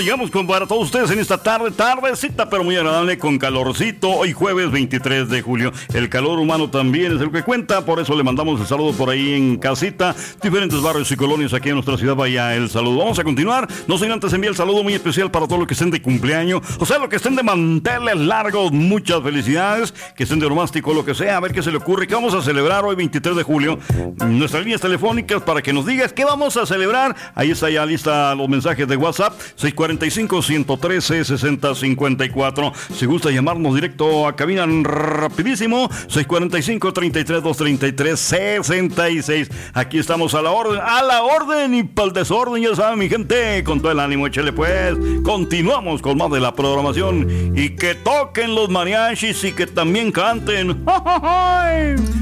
Llegamos para todos ustedes en esta tardecita, pero muy agradable, con calorcito. Hoy jueves 23 de julio. El calor humano también es el que cuenta, por eso le mandamos el saludo por ahí en casita. Diferentes barrios y colonias aquí en nuestra ciudad, vaya el saludo. Vamos a continuar, no sin antes enviar el saludo muy especial para todos los que estén de cumpleaños, o sea, los que estén de manteles largos, muchas felicidades, que estén de romástico, lo que sea, a ver qué se le ocurre, qué vamos a celebrar hoy 23 de julio. Nuestras líneas telefónicas para que nos digas qué vamos a celebrar. Ahí está ya lista los mensajes de WhatsApp, 645-113-6054. Si gusta llamarnos directo a cabina rapidísimo, 645-32-33-66. Aquí estamos a la orden y para el desorden, ya saben mi gente, con todo el ánimo, échale pues. Continuamos con más de la programación y que toquen los mariachis y que también canten.